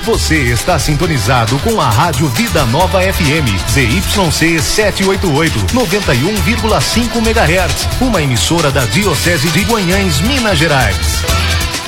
Você está sintonizado com a Rádio Vida Nova FM, ZYC 788, 91,5 MHz, uma emissora da Diocese de Guanhães, Minas Gerais.